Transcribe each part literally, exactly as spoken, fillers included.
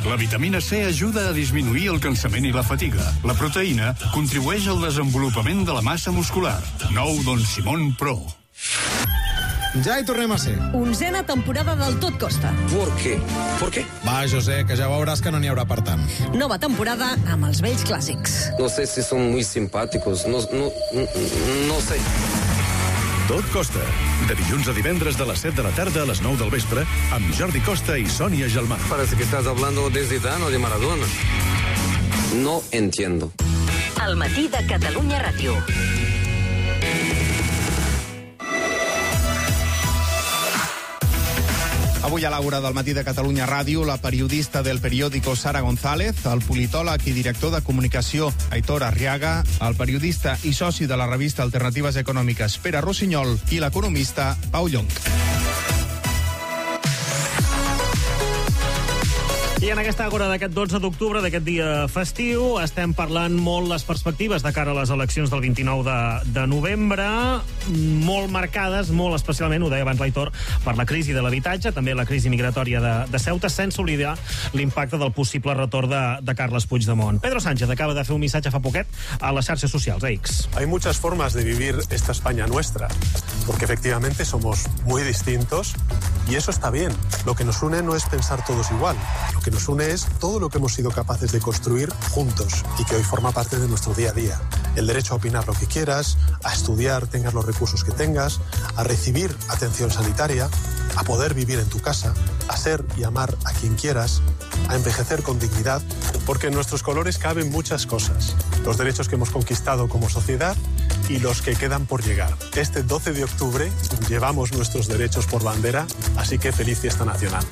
La vitamina C ajuda a disminuir el cansament i la fatiga. La proteïna contribueix al desenvolupament de la massa muscular. Nou Don Simón Pro. Ja hi tornem a ser. Onzena temporada del Tot Costa. ¿Por qué? ¿Por qué? Va, José, que ja veuràs que no n'hi haurà per tant. Nova temporada amb els vells clàssics. No sé si son muy simpáticos, no, no, no, no sé. Tot Costa, de dilluns a divendres de les set de la tarda a les nou del vespre, amb Jordi Costa i Sònia Gelmà. Parece que estás hablando de Zidane o de Maradona. No entiendo. Al matí de Catalunya Ràdio. Avui a l'Àgora del matí de Catalunya Ràdio, la periodista del periòdico Sara González, el politòleg i director de comunicació Aitor Arriaga, el periodista i soci de la revista Alternatives Econòmiques Pere Rossinyol i l'economista Pau Llonch. I en aquesta Àgora d'aquest dotze d'octubre, d'aquest dia festiu, estem parlant molt les perspectives de cara a les eleccions del vint-i-nou de, de novembre, molt marcades, molt especialment, ho deia abans l'Aitor, per la crisi de l'habitatge, també la crisi migratòria de, de Ceuta, sense oblidar l'impacte del possible retorn de, de Carles Puigdemont. Pedro Sánchez acaba de fer un missatge fa poquet a les xarxes socials, a X. Hay muchas formas de vivir esta España nuestra, porque efectivamente somos muy distintos y eso está bien. Lo que nos une no es pensar todos igual, lo que nos une es todo lo que hemos sido capaces de construir juntos y que hoy forma parte de nuestro día a día. El derecho a opinar lo que quieras, a estudiar, tengas los recursos que tengas, a recibir atención sanitaria, a poder vivir en tu casa, a ser y amar a quien quieras, a envejecer con dignidad, porque en nuestros colores caben muchas cosas. Los derechos que hemos conquistado como sociedad y los que quedan por llegar. Este doce de octubre llevamos nuestros derechos por bandera, así que feliz fiesta nacional.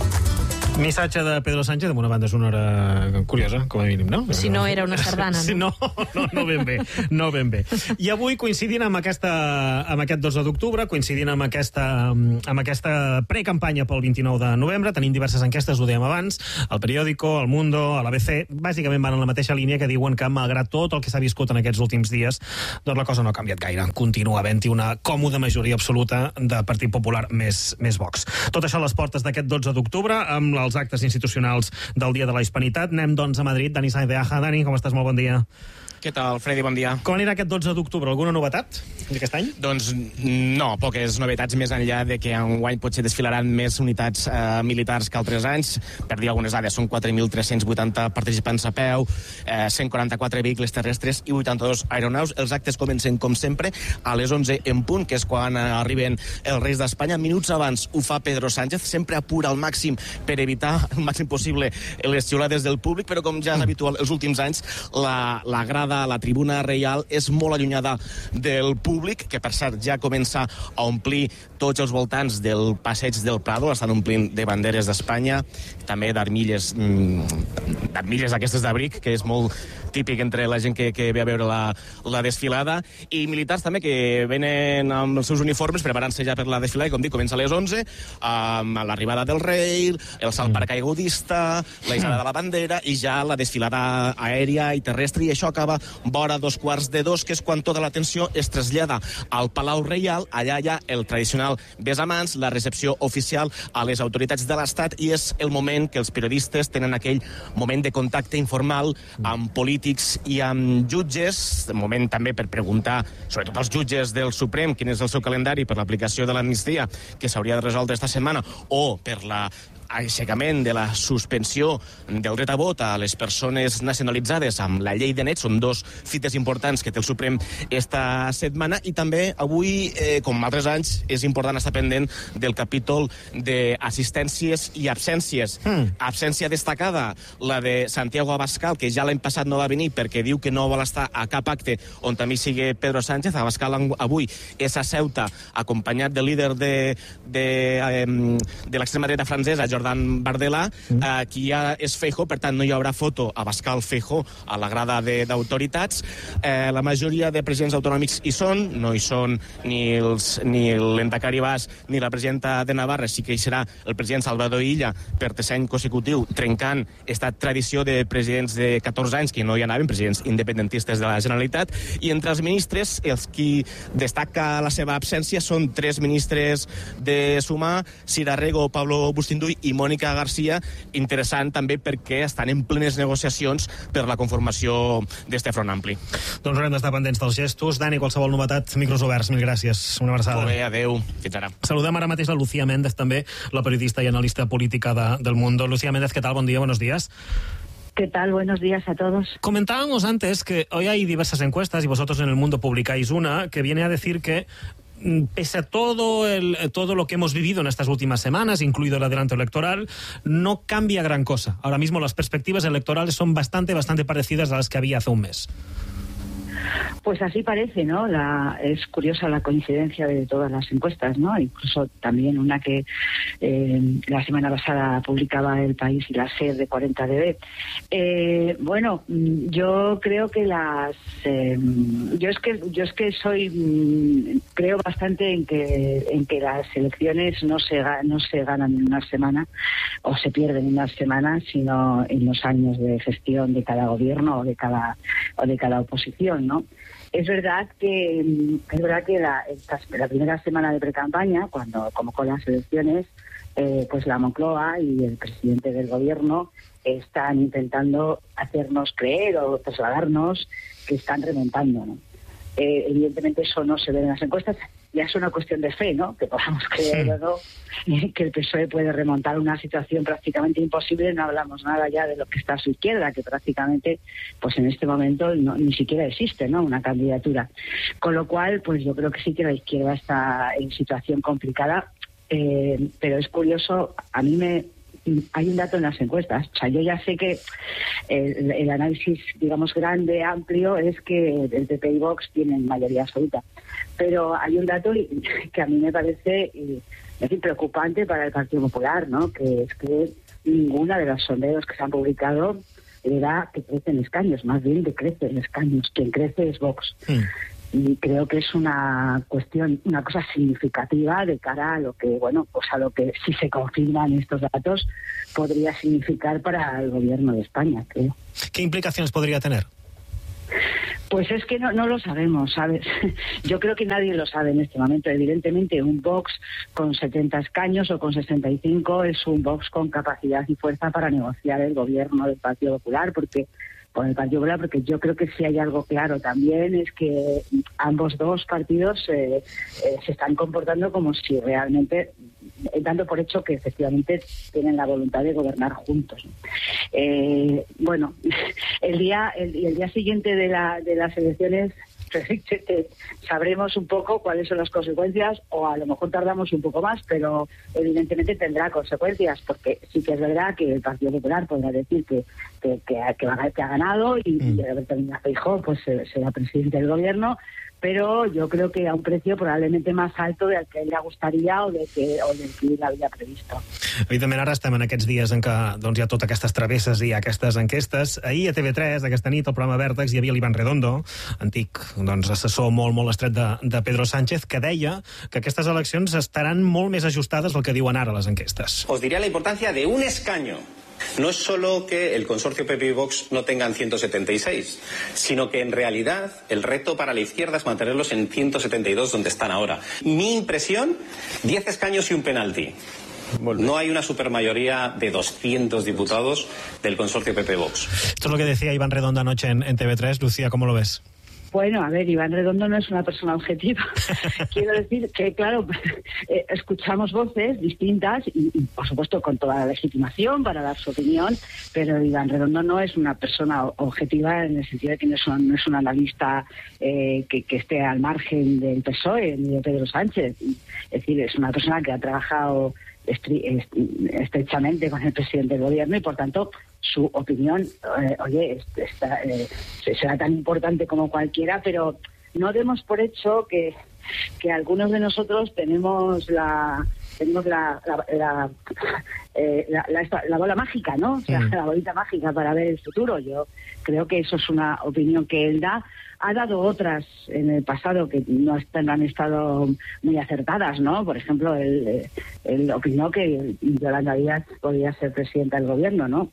Missatge de Pedro Sánchez amb una banda sonora curiosa, com a mínim, no? Si no era una sardana, no? Si no, no, no ben bé, no ben bé. I avui, coincidint amb, aquesta, amb aquest dotze d'octubre, coincidint amb aquesta, amb aquesta precampanya pel vint-i-nou de novembre, tenim diverses enquestes, ho dèiem abans, el Periódico, el Mundo, l'A B C, bàsicament van en la mateixa línia, que diuen que, malgrat tot el que s'ha viscut en aquests últims dies, doncs la cosa no ha canviat gaire. Continua havent-hi una còmoda majoria absoluta de Partit Popular més, més Vox. Tot això a les portes d'aquest dotze d'octubre, amb els actes institucionals del Dia de la Hispanitat. Anem, doncs, a Madrid. Dani Sáenz de Aja. Dani, com estàs? Molt bon dia. Què tal, Freddy? Bon dia. Com anirà aquest dotze d'octubre? Alguna novetat d'aquest any? Doncs no, poques novetats, més enllà de que enguany potser desfilaran més unitats eh, militars que altres anys. Per dir algunes dades, són quatre mil tres-cents vuitanta participants a peu, eh, cent quaranta-quatre vehicles terrestres i vuitanta-dos aeronaus. Els actes comencen, com sempre, a les onze en punt, que és quan eh, arriben els Reis d'Espanya. Minuts abans ho fa Pedro Sánchez, sempre apura al màxim per evitar el màxim possible les xiulades del públic, però com ja és habitual els últims anys, la, la grada la tribuna reial és molt allunyada del públic, que per cert ja comença a omplir tots els voltants del passeig del Prado, l'estan omplint de banderes d'Espanya, també d'armilles d'armilles aquestes d'abric, que és molt típic entre la gent que, que ve a veure la, la desfilada, i militars també que venen amb els seus uniformes preparant-se ja per la desfilada, i com dic, comença a les onze amb l'arribada del rei, el salt paracaigudista, la hissada de la bandera i ja la desfilada aèria i terrestre, i això acaba vora dos quarts de dos, que és quan tota l'atenció es trasllada al Palau Reial. Allà hi ha el tradicional besamans, la recepció oficial a les autoritats de l'Estat, i és el moment que els periodistes tenen aquell moment de contacte informal amb polítics i amb jutges, de moment també per preguntar, sobretot als jutges del Suprem, quin és el seu calendari per l'aplicació de l'amnistia, que s'hauria de resoldre esta setmana, o per la aixecament de la suspensió del dret a vot a les persones nacionalitzades amb la llei de net. Són dos fites importants que té el Suprem esta setmana, i també avui, eh, com altres anys, és important estar pendent del capítol d'assistències i absències. Mm. Absència destacada, la de Santiago Abascal, que ja l'any passat no va venir perquè diu que no vol estar a cap acte on també sigui Pedro Sánchez. Abascal avui és a Ceuta, acompanyat del líder de, de, eh, de l'extrema dreta francesa, Jordan Bardella, mm. eh, qui ja és Feijóo, per tant no hi haurà foto Abascal-Feijóo a la grada d'autoritats. Eh, la majoria de presidents autonòmics hi són, no hi són ni els, ni l'Endacari Bas ni la presidenta de Navarra, sí que hi serà el president Salvador Illa per tercer any consecutiu, trencant esta tradició de presidents de catorze anys que no hi anaven, presidents independentistes de la Generalitat. I entre els ministres, els qui destaca la seva absència són tres ministres de Sumar, Sira Rego, Pablo Bustinduy i i Mònica Garcia, interessant també perquè estan en plenes negociacions per la conformació d'este Front Ampli. Doncs haurem d'estar pendents dels gestos. Dani, qualsevol novetat, micros oberts. Mil gràcies. Una abraçada. Molt bé, adeu. Fins ara. Saludem ara mateix la Lucía Méndez, també, la periodista y analista política de, del Mundo. Lucía Méndez, ¿qué tal? Buen día, buenos días. ¿Qué tal? Buenos días a todos. Comentábamos antes que hoy hay diversas encuestas y vosotros en El Mundo publicáis una que viene a decir que pese a todo, el, todo lo que hemos vivido en estas últimas semanas, incluido el adelanto electoral, no cambia gran cosa. Ahora mismo las perspectivas electorales son bastante, bastante parecidas a las que había hace un mes. Pues así parece, ¿no? La, es curiosa la coincidencia de todas las encuestas, ¿no? Incluso también una que eh, la semana pasada publicaba El País y la SER de cuarenta D B. Eh, bueno, yo creo que las... Eh, yo es que yo es que soy... creo bastante en que en que las elecciones no se, no se ganan en una semana o se pierden en una semana, sino en los años de gestión de cada gobierno o de cada, o de cada oposición, ¿no? Es verdad que es verdad que la, esta, la primera semana de precampaña, cuando convocó las elecciones, eh, pues la Moncloa y el presidente del gobierno están intentando hacernos creer o trasladarnos que están remontando, ¿no? Eh, evidentemente eso no se ve en las encuestas. Ya es una cuestión de fe, ¿no? Que podamos creer sí. o no que el P S O E puede remontar una situación prácticamente imposible. No hablamos nada ya de lo que está a su izquierda, que prácticamente, pues en este momento no, ni siquiera existe, ¿no? Una candidatura. Con lo cual, pues yo creo que sí que la izquierda está en situación complicada. Eh, pero es curioso, a mí me... hay un dato en las encuestas. O sea, yo ya sé que el, el análisis, digamos, grande, amplio, es que el P P y Vox tienen mayoría absoluta. Pero hay un dato que a mí me parece es decir, preocupante para el Partido Popular, ¿no? Que es que ninguna de los sondeos que se han publicado era que crecen escaños, más bien que crecen escaños. Quien crece es Vox. Mm. Y creo que es una cuestión, una cosa significativa de cara a lo que, bueno, pues a lo que, si se confirman estos datos, podría significar para el gobierno de España, creo. ¿Qué implicaciones podría tener? Pues es que no, no lo sabemos, ¿sabes? Yo creo que nadie lo sabe en este momento. Evidentemente, un Vox con setenta escaños o con sesenta y cinco es un Vox con capacidad y fuerza para negociar el gobierno del Partido Popular, porque con el Partido Popular, porque yo creo que si hay algo claro también es que ambos dos partidos eh, eh, se están comportando como si realmente, dando por hecho que efectivamente tienen la voluntad de gobernar juntos. Eh, bueno, el día el, el día siguiente de la de las elecciones sabremos un poco cuáles son las consecuencias, o a lo mejor tardamos un poco más, pero evidentemente tendrá consecuencias, porque sí que es verdad que el Partido Popular podrá decir que que, que, ha, que, ha, que ha ganado y, mm. y Alberto Núñez Feijóo pues será presidente del gobierno, pero yo creo que a un precio probablement más alto del que ella gustaría o, de que, o del que ell havia previsto. Evidentment, ara estem en aquests dies en què doncs, hi ha totes aquestes travesses i hi ha aquestes enquestes. Ahir a T V tres, aquesta nit, al programa Vèrtex, hi havia l'Ivan Redondo, antic doncs, assessor molt, molt estret de, de Pedro Sánchez, que deia que aquestes eleccions estaran molt més ajustades del que diuen ara les enquestes. Os diría la importancia de un escaño. No es solo que el consorcio P P y Vox no tengan ciento setenta y seis, sino que en realidad el reto para la izquierda es mantenerlos en ciento setenta y dos donde están ahora. Mi impresión, diez escaños y un penalti. No hay una supermayoría de doscientos diputados del consorcio P P Vox. Esto es lo que decía Iván Redondo anoche en, en T V tres. Lucía, ¿cómo lo ves? Bueno, a ver, Iván Redondo no es una persona objetiva. Quiero decir que, claro, eh, escuchamos voces distintas y, y, por supuesto, con toda la legitimación para dar su opinión, pero Iván Redondo no es una persona objetiva en el sentido de que no es un, no es un analista eh, que, que esté al margen del P S O E ni de Pedro Sánchez. Es decir, es una persona que ha trabajado estrechamente con el presidente del gobierno y, por tanto, su opinión, eh, oye, está, eh, será tan importante como cualquiera, pero no demos por hecho que, que algunos de nosotros tenemos la tenemos la la, la, eh, la, la, la bola mágica, ¿no? O sea, mm. la bolita mágica para ver el futuro. Yo creo que eso es una opinión que él da. Ha dado otras en el pasado que no han estado muy acertadas, ¿no? Por ejemplo, él, él opinó que Yolanda Díaz podía ser presidenta del gobierno, ¿no?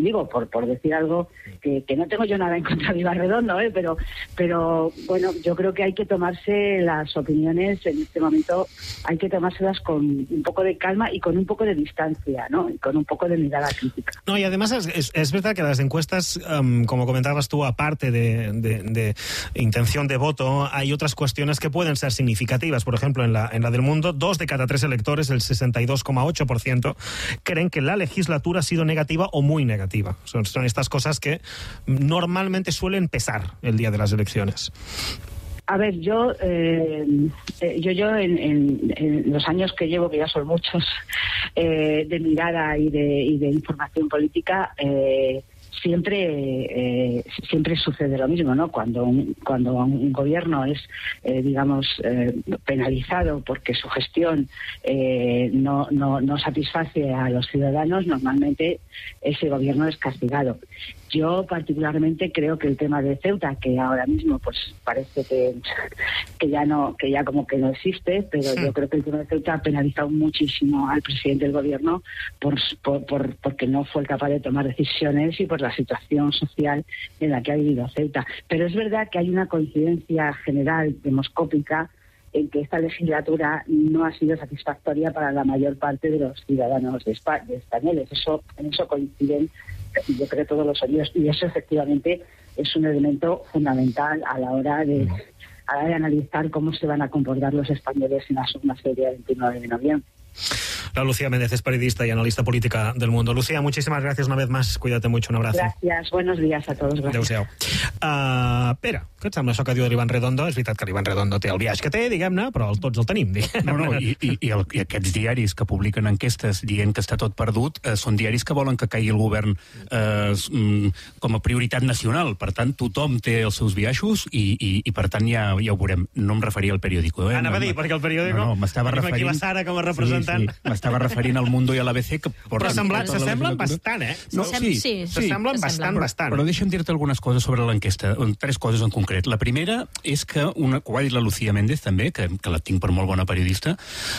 digo, por, por decir algo, que, que no tengo yo nada en contra de Iván Redondo, ¿eh? pero, pero bueno, yo creo que hay que tomarse las opiniones en este momento, hay que tomárselas con un poco de calma y con un poco de distancia, ¿no? Y con un poco de mirada crítica. No, y además es, es, es verdad que las encuestas, um, como comentabas tú, aparte de, de, de intención de voto, hay otras cuestiones que pueden ser significativas. Por ejemplo, en la, en la del Mundo, dos de cada tres electores, el sesenta y dos coma ocho por ciento, creen que la legislatura ha sido negativa o muy negativa. Son, son estas cosas que normalmente suelen pesar el día de las elecciones. A ver, yo eh, yo, yo en, en, en los años que llevo, que ya son muchos, eh, de mirada y de, y de información política, eh, siempre eh, siempre sucede lo mismo, ¿no? Cuando un, cuando un gobierno es, eh, digamos, eh, penalizado porque su gestión eh, no, no, no satisface a los ciudadanos, normalmente ese gobierno es castigado. Yo particularmente creo que el tema de Ceuta, que ahora mismo pues parece que, que ya no, que ya como que no existe, pero sí. Yo creo que el tema de Ceuta ha penalizado muchísimo al presidente del gobierno por, por, por porque no fue capaz de tomar decisiones y por la situación social en la que ha vivido Ceuta. Pero es verdad que hay una coincidencia general demoscópica en que esta legislatura no ha sido satisfactoria para la mayor parte de los ciudadanos de Espa- de españoles. Eso, en eso coinciden, yo creo, todos los oídos, y eso efectivamente es un elemento fundamental a la hora de, a la hora de analizar cómo se van a comportar los españoles en las urnas del día veintinueve de noviembre. La Lucía Méndez es periodista y analista política del Mundo. Lucía, muchísimas gracias una vez más. Cuídate mucho, un abrazo. Gracias, buenos días a todos. Adéu-siau. Uh, Pere, què et sembla això que diu l'Ivan Redondo? És veritat que l'Ivan Redondo té el biaix que té, diguem-ne, però tots el tenim. No, no, i, i, i, el, i aquests diaris que publiquen enquestes dient que està tot perdut eh, són diaris que volen que caigui el govern eh, com a prioritat nacional. Per tant, tothom té els seus biaixos i, i, i per tant, ja, ja ho veurem. No em referia al periòdico. Eh? Anava a dir, perquè el periòdico... No, no, m'estava referint... Aquí la Sara com a representant. Sí, sí. M'estava referint al Mundo i a l'A B C, que però s'assemblen bastant, eh? No, sí, sí, s'assemblen sí, bastant, però, bastant. Però deixa'm dir-te algunes coses sobre l'enquesta, tres coses en concret. La primera és que, una, ho ha dit la Lucía Méndez també, que, que la tinc per molt bona periodista,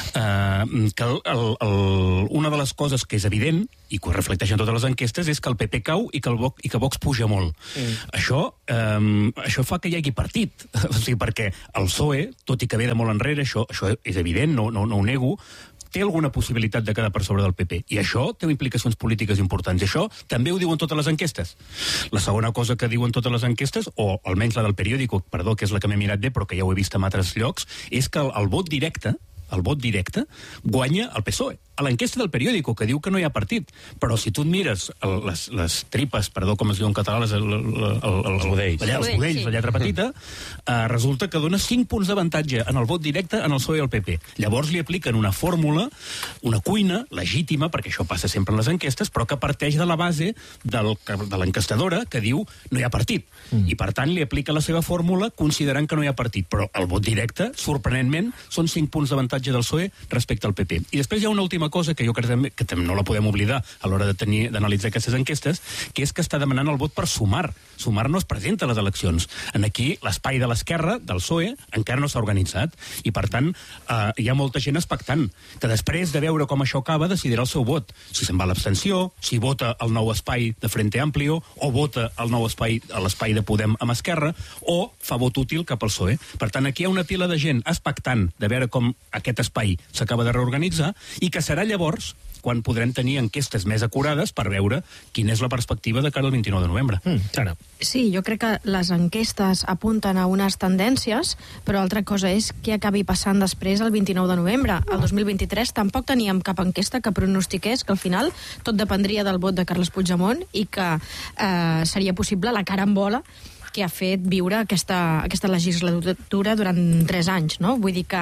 eh, que el, el, el, una de les coses que és evident, i que ho reflecteixen totes les enquestes, és que el P P cau i que, el Vox, i que Vox puja molt. Mm. Això, eh, això fa que hi hagi partit. O sigui, perquè el P S O E, tot i que ve de molt enrere, això, això és evident, no, no, no ho nego, té alguna possibilitat de quedar per sobre del P P. I això té implicacions polítiques importants. I això també ho diuen totes les enquestes. La segona cosa que diuen totes les enquestes, o almenys la del periòdico, perdó, que és la que m'he mirat bé, però que ja ho he vist en altres llocs, és que el, el vot directe, el vot directe, guanya el P S O E. A l'enquesta del periòdico, que diu que no hi ha partit. Però si tu et mires el, les, les tripes, perdó, com es diu en català, les, el, el, el, els budells, els budells, sí. La lletra petita, eh, resulta que dona cinc punts d'avantatge en el vot directe en el P S O E i el P P. Llavors li apliquen una fórmula, una cuina legítima, perquè això passa sempre en les enquestes, però que parteix de la base del, de l'enquestadora, que diu no hi ha partit. Mm. I per tant li aplica la seva fórmula considerant que no hi ha partit. Però el vot directe, sorprenentment, són cinc punts d'avantatge del P S O E respecte al P P. I després hi ha una última cosa que jo crec que, que no la podem oblidar a l'hora de tenir d'analitzar aquestes enquestes, que és que està demanant el vot per Sumar. Sumar no es presenta a les eleccions. En aquí l'espai de l'esquerra, del P S O E, encara no s'ha organitzat. I per tant eh, hi ha molta gent expectant, que després de veure com això acaba decidirà el seu vot. Si se'n va a l'abstenció, si vota el nou espai de Frente Amplio, o vota el nou espai a l'espai de Podem amb Esquerra, o fa vot útil cap al P S O E. Per tant, aquí hi ha una pila de gent expectant de veure com aquest espai s'acaba de reorganitzar, i que serà llavors quan podrem tenir enquestes més acurades per veure quina és la perspectiva de cara al vint-i-nou de novembre. Mm, Sara. Sí, jo crec que les enquestes apunten a unes tendències, però altra cosa és què acabi passant després el vint-i-nou de novembre. El dos mil vint-i-tres tampoc teníem cap enquesta que pronostiqués que al final tot dependria del vot de Carles Puigdemont i que eh, seria possible la carambola que ha fet viure aquesta, aquesta legislatura durant tres anys, no? Vull dir que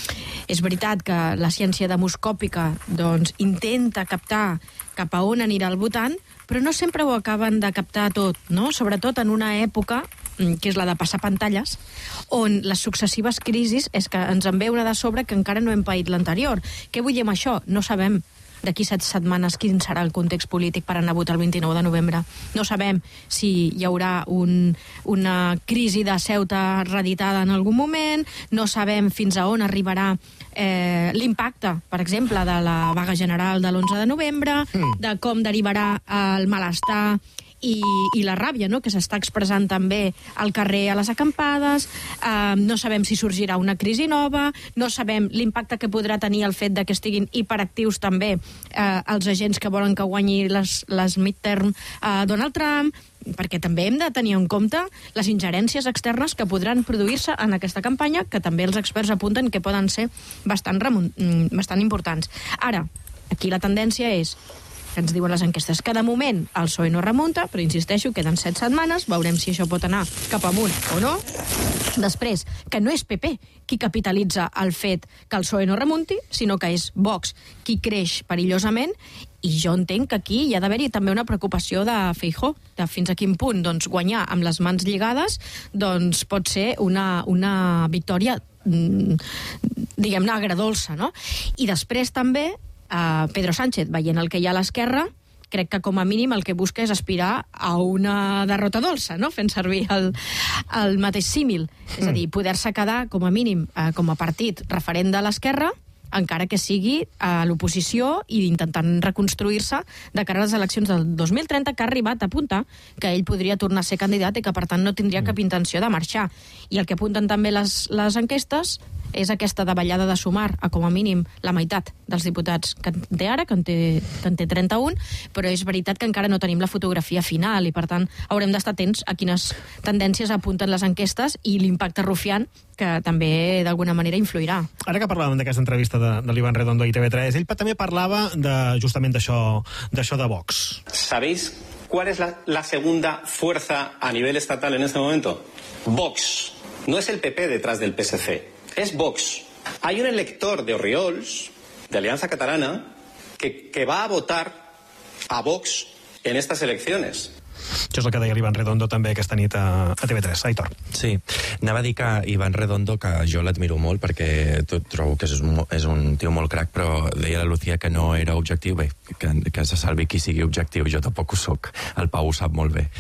és veritat que la ciència demoscòpica doncs, intenta captar cap a on anirà el votant, però no sempre ho acaben de captar tot, no? Sobretot en una època que és la de passar pantalles, on les successives crisis és que ens en ve una de sobre que encara no hem paït l'anterior. Què vull dir amb això? No sabem d'aquí set setmanes quin serà el context polític per anar a votar el vint-i-nou de novembre. No sabem si hi haurà un, una crisi de Ceuta reeditada en algun moment, no sabem fins a on arribarà eh, l'impacte, per exemple, de la vaga general de l'onze de novembre, mm. de com derivarà el malestar i, i la ràbia, no?, que s'està expressant també al carrer a les acampades. Eh, no sabem si sorgirà una crisi nova, no sabem l'impacte que podrà tenir el fet de que estiguin hiperactius també eh, els agents que volen que guanyi les, les midterm eh, Donald Trump, perquè també hem de tenir en compte les ingerències externes que podran produir-se en aquesta campanya, que també els experts apunten que poden ser bastant, bastant importants. Ara, aquí la tendència és que ens diuen les enquestes, que de moment el P S O E no remunta, però insisteixo, queden set setmanes, veurem si això pot anar cap amunt o no. Després, que no és P P qui capitalitza el fet que el P S O E no remunti, sinó que és Vox qui creix perillosament, i jo entenc que aquí hi ha d'haver-hi també una preocupació de Feijóo, de fins a quin punt doncs, guanyar amb les mans lligades doncs, pot ser una, una victòria, diguem-ne, agredolça, no? I després també Uh, Pedro Sánchez, veient el que hi ha a l'esquerra, crec que com a mínim el que busca és aspirar a una derrota dolça, no?, fent servir el, el mateix símil. Mm. És a dir, poder-se quedar com a mínim uh, com a partit referent de l'esquerra, encara que sigui a l'oposició i intentant reconstruir-se de cara a les eleccions del dos mil trenta, que ha arribat a apuntar que ell podria tornar a ser candidat i que, per tant, no tindria cap intenció de marxar. I el que apunten també les, les enquestes és aquesta davallada de sumar a com a mínim la meitat dels diputats que en té ara, que en té, que en té trenta-un, però és veritat que encara no tenim la fotografia final i, per tant, haurem d'estar atents a quines tendències apunten les enquestes i l'impacte rufiant que també d'alguna manera influirà. Ara que parlàvem d'aquesta entrevista de, de l'Iván Redondo i T V tres, ell també parlava de, justament d'això d'això de Vox. ¿Sabéis cuál es la, la segunda fuerza a nivel estatal en este momento? Vox. No es el P P detrás del P S C. Es Vox. Hay un elector de Orriols, de Alianza Catalana, que, que va a votar a Vox en estas elecciones. Això és el que deia l'Iván Redondo també aquesta nit a, a T V tres. Aitor. Sí, anava a dir que Iván Redondo, que jo l'admiro molt perquè trobo que és un, és un tio molt crac, però deia la Lucía que no era objectiu. Bé, que, que se salvi qui sigui objectiu, jo tampoc ho soc. El Pau ho sap molt bé.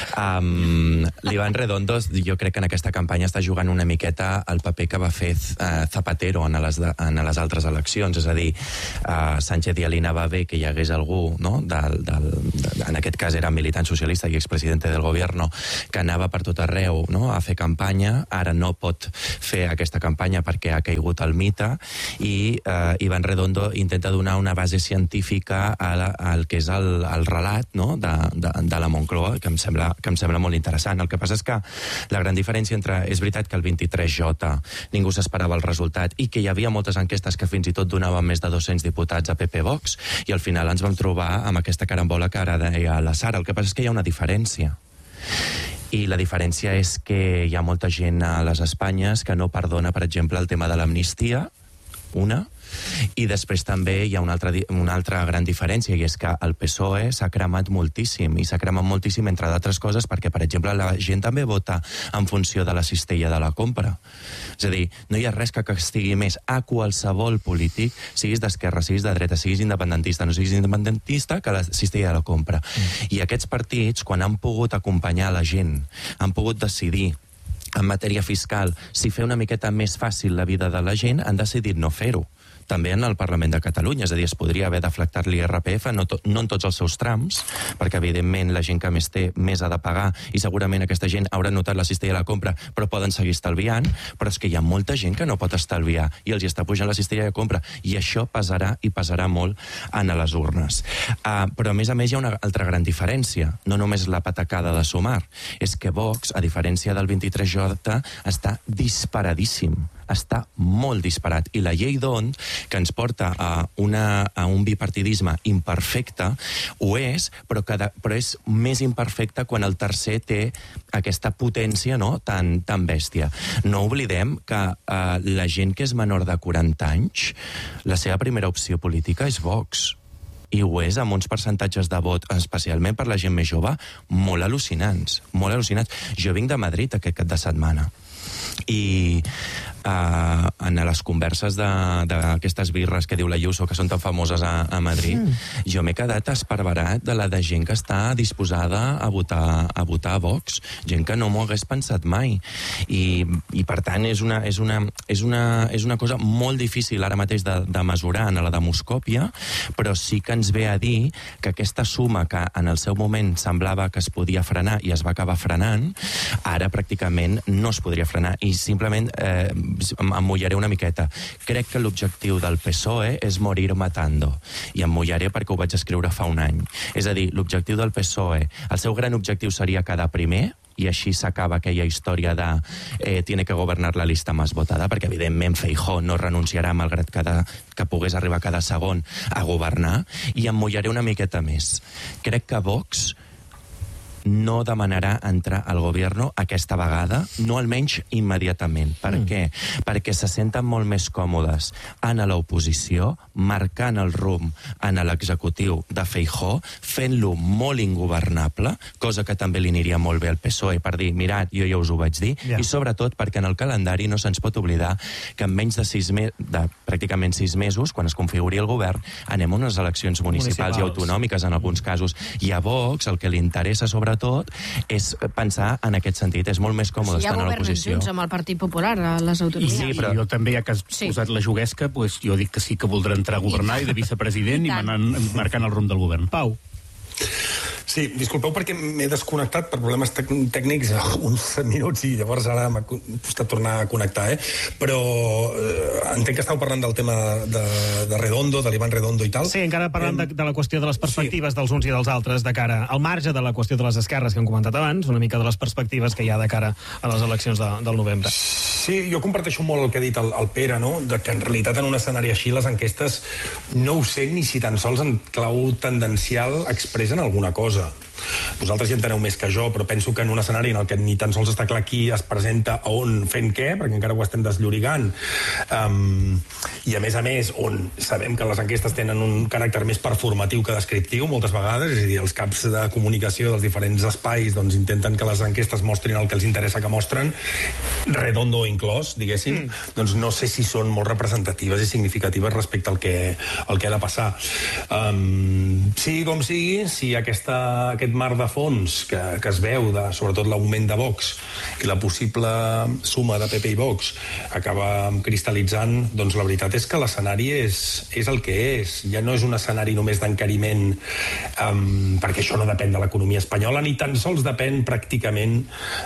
Um, L'Iván Redondo, jo crec que en aquesta campanya està jugant una miqueta el paper que va fer uh, Zapatero en les, de, en les altres eleccions, és a dir, uh, Sánchez i Alina va bé que hi hagués algú, no? del, del, de, en aquest cas era militant socialista i expresidente del gobierno, que anava per tot arreu, no?, a fer campanya. Ara no pot fer aquesta campanya perquè ha caigut el mite, i eh, Iván Redondo intenta donar una base científica al, al que és el, el relat, no?, de, de, de la Moncloa, que em, sembla, que em sembla molt interessant. El que passa és que la gran diferència entre... És veritat que el vint-i-tres J ningú s'esperava el resultat i que hi havia moltes enquestes que fins i tot donaven més de dos-cents diputats a P P Vox, i al final ens vam trobar amb aquesta carambola que ara deia la Sara. El que passa és que hi ha una diferència. I la diferència és que hi ha molta gent a les Espanyes que no perdona, per exemple, el tema de l'amnistia, una, i després també hi ha una altra, una altra gran diferència, i és que el P S O E s'ha cremat moltíssim, i s'ha cremat moltíssim, entre d'altres coses, perquè, per exemple, la gent també vota en funció de la cistella de la compra. És a dir, no hi ha res que castigui més a qualsevol polític, siguis d'esquerra, siguis de dreta, siguis independentista, no siguis independentista, que la cistella de la compra. Mm. I aquests partits, quan han pogut acompanyar la gent, han pogut decidir en matèria fiscal si fer una miqueta més fàcil la vida de la gent, han decidit no fer-ho. També en el Parlament de Catalunya, és a dir, es podria haver deflactat l'I R P F, no, to, no en tots els seus trams, perquè evidentment la gent que més té més ha de pagar, i segurament aquesta gent haurà notat la cistella de la compra, però poden seguir estalviant, però és que hi ha molta gent que no pot estalviar i els hi està pujant la cistella de compra, i això pesarà i pesarà molt en les urnes. Uh, però a més a més hi ha una altra gran diferència, no només la patacada de sumar, és que Vox, a diferència del vint-i-tres J, està disparadíssim, està molt disparat, i la llei d'Hondt, que ens porta a, una, a un bipartidisme imperfecte, ho és, però, que de, però és més imperfecte quan el tercer té aquesta potència, no?, tan, tan bèstia. No oblidem que eh, la gent que és menor de quaranta anys, la seva primera opció política és Vox. I ho és amb uns percentatges de vot, especialment per la gent més jove, molt al·lucinants, molt al·lucinants. Jo vinc de Madrid aquest cap de setmana. i uh, en les converses d'aquestes birres que diu la Ayuso, que són tan famoses a, a Madrid, mm. jo m'he quedat esparverat de la de gent que està disposada a votar a, votar a Vox, gent que no m'ho hagués pensat mai. I, i per tant, és una, és, una, és, una, és una cosa molt difícil ara mateix de, de mesurar en la demoscòpia, però sí que ens ve a dir que aquesta suma que en el seu moment semblava que es podia frenar i es va acabar frenant, ara pràcticament no es podria frenar. I simplement eh, em mullaré una miqueta. Crec que l'objectiu del P S O E és morir matando. I em mullaré perquè ho vaig escriure fa un any. És a dir, l'objectiu del P S O E, el seu gran objectiu seria quedar primer, i així s'acaba aquella història de eh, tiene que governar la lista més votada, perquè evidentment Feijóo no renunciarà, malgrat cada, que pogués arribar cada segon a governar, i em mullaré una miqueta més. Crec que Vox no demanarà entrar al govern aquesta vegada, no almenys immediatament. Per mm. què? Perquè se senten molt més còmodes en l'oposició, marcant el rumb en l'executiu de Feijóo, fent-lo molt ingovernable, cosa que també li aniria molt bé al P S O E per dir, mirad, jo ja us ho vaig dir, yeah. I sobretot perquè en el calendari no se'ns pot oblidar que en menys de, sis me de pràcticament sis mesos, quan es configuri el govern, anem a unes eleccions municipals, municipals i autonòmiques en alguns casos. I a Vox el que li interessa sobretot tot és pensar en aquest sentit. És molt més còmode si estar en l'oposició. Si ja governen junts amb el Partit Popular a les autonomies. Sí, però jo també, ja que has sí. posat la juguesca, pues, jo dic que sí que voldrà entrar a governar i, i de vicepresident i, i manant, marcant el rumb del govern. Pau. Sí, disculpeu perquè m'he desconnectat per problemes tec tècnics uns minuts i llavors ara m'ha costat tornar a connectar, eh? Però eh, entenc que estàu parlant del tema de, de Redondo, de l'Ivan Redondo i tal. Sí, encara parlant eh, de, de la qüestió de les perspectives sí. dels uns i dels altres de cara al marge de la qüestió de les esquerres que hem comentat abans, una mica de les perspectives que hi ha de cara a les eleccions de, del novembre. Sí, jo comparteixo molt el que ha dit el, el Pere, no? De que en realitat en un escenari així les enquestes no ho sé ni si tan sols en clau tendencial expressen alguna cosa. Vosaltres ja enteneu més que jo, però penso que en un escenari en el que ni tan sols està clar qui es presenta a on fent què, perquè encara ho estem deslliurigant, um, i a més a més on sabem que les enquestes tenen un caràcter més performatiu que descriptiu moltes vegades, és a dir, els caps de comunicació dels diferents espais doncs intenten que les enquestes mostrin el que els interessa que mostren, Redondo inclòs, diguéssim, mm. doncs no sé si són molt representatives i significatives respecte al que, al que ha de passar. Um, sigui com sigui, si aquesta, aquest mar de fons que, que es veu, de, sobretot l'augment de Vox i la possible suma de P P i Vox acaba cristal·litzant, doncs la veritat és que l'escenari és, és el que és. Ja no és un escenari només d'encariment, um, perquè això no depèn de l'economia espanyola, ni tan sols depèn pràcticament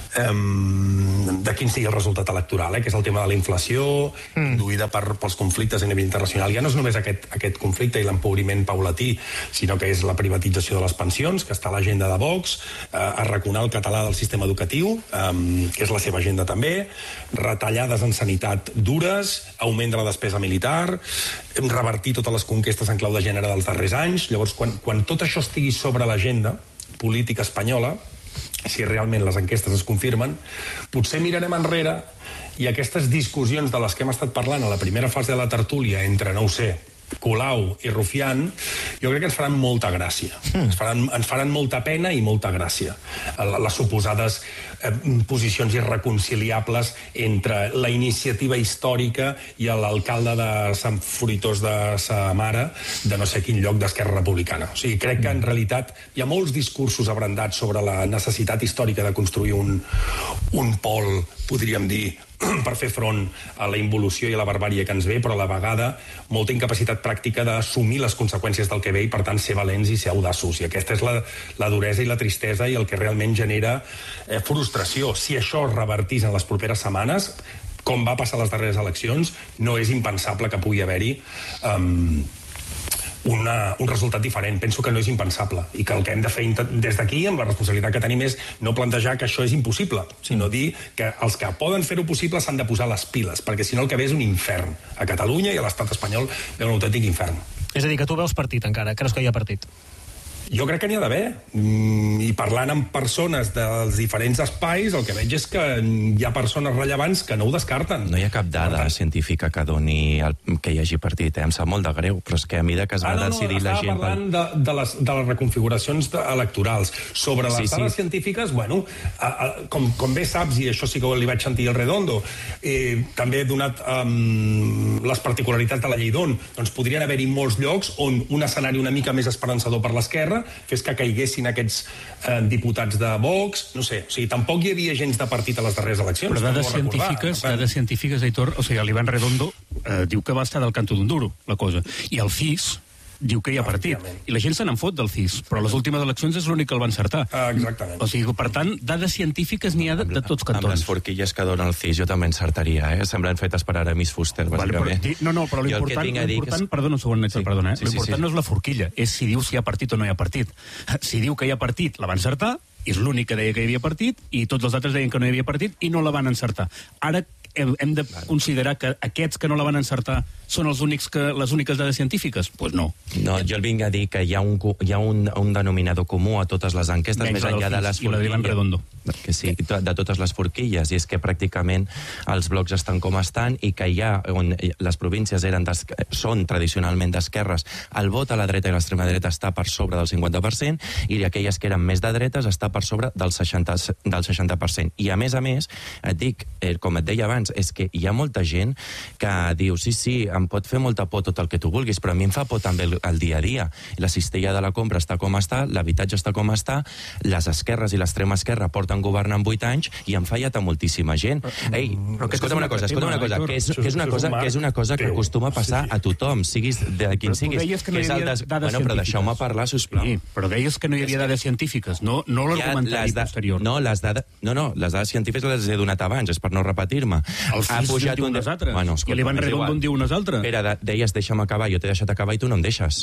um, de quin sigui el resultat electoral, eh, que és el tema de la inflació, mm. induïda per, pels conflictes a nivell internacional. Ja no és només aquest, aquest conflicte i l'empobriment paulatí, sinó que és la privatització de les pensions, que està a l'agenda de Vox, eh, arraconar el català del sistema educatiu, eh, que és la seva agenda també, retallades en sanitat dures, augment de la despesa militar, revertir totes les conquestes en clau de gènere dels darrers anys. Llavors, quan, quan tot això estigui sobre l'agenda política espanyola, si realment les enquestes es confirmen, potser mirarem enrere i aquestes discussions de les que hem estat parlant a la primera fase de la tertúlia entre, no ho sé, Colau i Rufián, jo crec que ens faran molta gràcia. Mm. Ens, faran, ens faran molta pena i molta gràcia. Les suposades eh, posicions irreconciliables entre la iniciativa històrica i l'alcalde de Sant Fruitós de sa mare de no sé quin lloc d'Esquerra Republicana. O sigui, crec que en realitat hi ha molts discursos abrandats sobre la necessitat històrica de construir un, un pol, podríem dir, per fer front a la involució i a la barbàrie que ens ve, però a la vegada molta incapacitat pràctica d'assumir les conseqüències del que ve i, per tant, ser valents i ser audaços. I aquesta és la, la duresa i la tristesa i el que realment genera eh, frustració. Si això es revertís en les properes setmanes, com va passar a les darreres eleccions, no és impensable que pugui haver-hi um, Una, un resultat diferent. Penso que no és impensable i que el que hem de fer des d'aquí, amb la responsabilitat que tenim, és no plantejar que això és impossible, sinó dir que els que poden fer-ho possible s'han de posar les piles, perquè si no el que ve és un infern. A Catalunya i a l'estat espanyol ve un autèntic infern. És a dir, que tu veus partit encara, creus que hi ha partit? Jo crec que n'hi ha d'haver. Mm, I I parlant amb persones dels diferents espais, el que veig és que hi ha persones rellevants que no ho descarten. No hi ha cap dada científica que doni el, que hi hagi partit, eh? Em sap molt de greu, però és que a mesura que es va ah, no, decidir no, la gent... Estava parlant de, de, les, de les reconfiguracions de, electorals. Sobre les sí, dades sí. científiques, bueno, a, a, com, com bé saps, i això sí que li vaig sentir al Redondo, eh, també he donat um, les particularitats de la llei d'On. Doncs podrien haver-hi molts llocs on un escenari una mica més esperançador per l'esquerra fes que caiguessin aquests eh, diputats de Vox, no sé, o sigui, tampoc hi havia gens de partit a les darreres eleccions. Però dades científiques, dades científiques, Aitor, o sigui, l'Ivan Redondo eh, diu que va estar del canto d'un duro, la cosa. I el C I S diu que hi ha partit. I la gent se n'en fot del C I S, però a les últimes eleccions és l'únic que el va encertar. Ah, exactament. O sigui, per tant, dades científiques n'hi ha de, de tots cantons. Amb les forquilles que dona el C I S jo també encertaria, eh? Semblen fetes per Aramis Fuster, bàsicament. Vale, no, no, però l'important, l'important és... perdona un segon, Netzer, sí, perdona, eh? Sí, l'important sí, sí. no és la forquilla, és si diu si hi ha partit o no hi ha partit. Si diu que hi ha partit, la va encertar, és l'únic que deia que hi havia partit, i tots els altres deien que no hi havia partit i no la van encertar. Ara hem, hem de considerar que aquests que no la van encertar són els únics que, les úniques dades científiques? Doncs pues no. No, jo el vinc a dir que hi ha un, hi ha un, un denominador comú a totes les enquestes, menys més enllà de les forquilles. Que sí, de totes les forquilles, i és que pràcticament els blocs estan com estan i que hi ha, on les províncies eren són tradicionalment d'esquerres, el vot a la dreta i l'extrema dreta està per sobre del cinquanta per cent i aquelles que eren més de dretes està per sobre del seixanta, del seixanta per cent. I a més a més, et dic, eh, com et deia abans, és que hi ha molta gent que diu, sí, sí, em pot fer molta por tot el que tu vulguis, però a mi em fa por també el, el dia a dia. La cistella de la compra està com està, l'habitatge està com està, les esquerres i l'extrema esquerra porten governant vuit anys i han fallat a moltíssima gent. Ei, escolta'm una cosa, escolta'm una cosa, que és, que és una cosa que és una cosa que acostuma a passar a tothom, siguis de quin siguis. Que no hi havia des... Bueno, però deixeu-me parlar, sisplau. Sí, però deies que no hi havia dades científiques, no, no l'argumentari da... posterior. No, les dades... no, no, les dades científiques les he donat abans, és per no repetir-me. El C I S diu unes altres, bueno, i l'Ivan Redondo en diu unes altres. Espera, deies deixa'm acabar, jo t'he deixat acabar i tu no em deixes.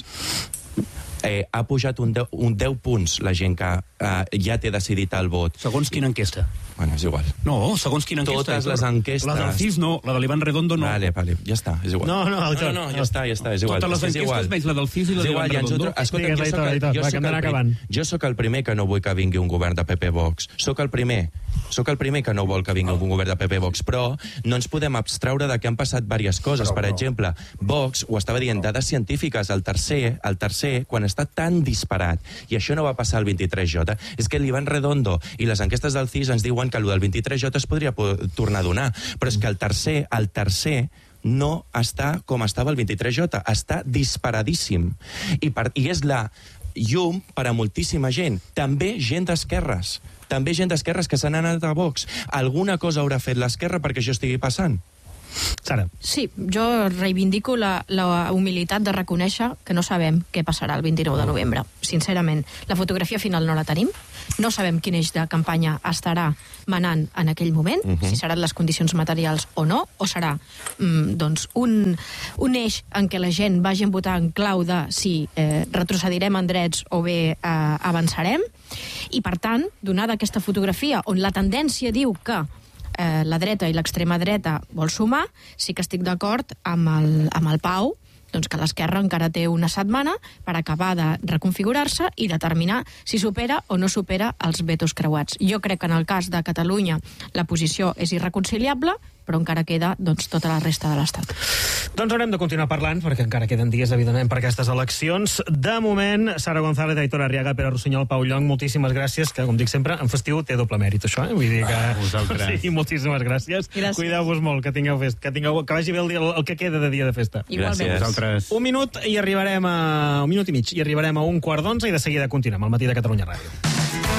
Eh, ha pujat un deu, un deu punts la gent que eh, ja té decidit el vot. Segons quina enquesta? Bueno, és igual. No, segons quina enquesta. Totes les enquestes... La del C I S no, la de l'Ivan Redondo no. Vale, vale, ja està, és igual. No, no, no, no, ja està, ja està, és igual. Totes les enquestes menys la del C I S i la de l'Ivan Redondo. Escolta, jo soc el, jo soc el, prim, jo soc el primer que no vull que vingui un govern de P P Vox. Soc el primer. Soc el primer que no vol que vingui un govern de P P Vox, però no ens podem abstraure de que han passat diverses coses. Per exemple, Vox, ho estava dient, dades científiques, el tercer, el tercer, quan està tan disparat, i això no va passar al vint-i-tres J, és que l'Ivan Redondo i les enquestes del C I S ens diuen que el del vint-i-tres J es podria tornar a donar, però és que el tercer, el tercer no està com estava el vint-i-tres J, està disparadíssim. I, per, i és la llum per a moltíssima gent, també gent d'esquerres, també gent d'esquerres que s'han anat a Vox. Alguna cosa haurà fet l'esquerra perquè això estigui passant? Sara. Sí, jo reivindico la, la humilitat de reconèixer que no sabem què passarà el vint-i-nou de novembre. Sincerament, la fotografia final no la tenim, no sabem quin eix de campanya estarà manant en aquell moment, uh -huh. si seran les condicions materials o no, o serà mm, doncs un, un eix en què la gent vagi a votar en clau de si eh, retrocedirem en drets o bé eh, avançarem, i per tant, donada aquesta fotografia on la tendència diu que eh, la dreta i l'extrema dreta vol sumar, sí que estic d'acord amb el, amb el Pau, doncs que l'esquerra encara té una setmana per acabar de reconfigurar-se i determinar si supera o no supera els vetos creuats. Jo crec que en el cas de Catalunya la posició és irreconciliable, però encara queda doncs, tota la resta de l'Estat. Doncs haurem de continuar parlant, perquè encara queden dies, evidentment, per aquestes eleccions. De moment, Sara González, Aitor Arriaga, Pere Rossinyol, Pau Llonch, moltíssimes gràcies, que, com dic sempre, en festiu té doble mèrit, això, eh? Vull dir que... Ah, vosaltres. Sí, moltíssimes gràcies. gràcies. Cuideu-vos molt, que tingueu festa, que, tingueu... que vagi bé el, dia, el que queda de dia de festa. Igualment. Vosaltres. Un minut i arribarem a... Un minut i mig, i arribarem a un quart d'onze i de seguida continuem al Matí de Catalunya Ràdio.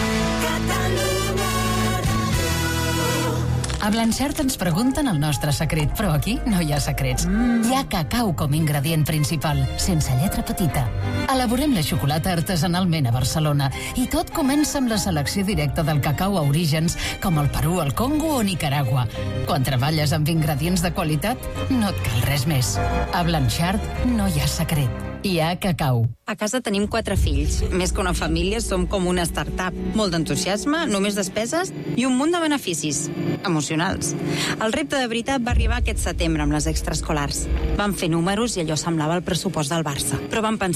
A Blanchard ens pregunten el nostre secret, però aquí no hi ha secrets. Mm. Hi ha cacau com ingredient principal, sense lletra petita. Elaborem la xocolata artesanalment a Barcelona i tot comença amb la selecció directa del cacau a orígens com el Perú, el Congo o Nicaragua. Quan treballes amb ingredients de qualitat, no et cal res més. A Blanchard no hi ha secret. Hi ha cacau. A casa tenim quatre fills. Més que una família, som com una start-up. Molt d'entusiasme, només despeses i un munt de beneficis emocionals. El repte de veritat va arribar aquest setembre amb les extraescolars. Vam fer números i allò semblava el pressupost del Barça. Però vam pensar,